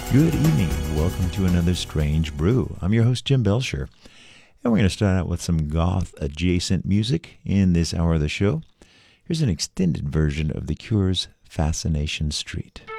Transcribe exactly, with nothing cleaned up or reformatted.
Good evening. Welcome to another Strange Brew. I'm your host, Jim Belcher. And we're going to start out with some goth-adjacent music in this hour of the show. Here's an extended version of The Cure's Fascination Street.